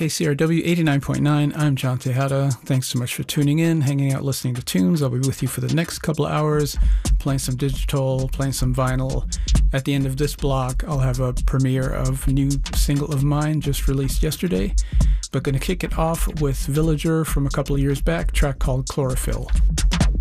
KCRW 89.9. I'm John Tejada. Thanks so much for tuning in, hanging out, listening to tunes. I'll be with you for the next couple of hours, playing some digital, playing some vinyl. At the end of this block, I'll have a premiere of a new single of mine just released yesterday. But going to kick it off with Villager from a couple of years back, track called Chlorophyll.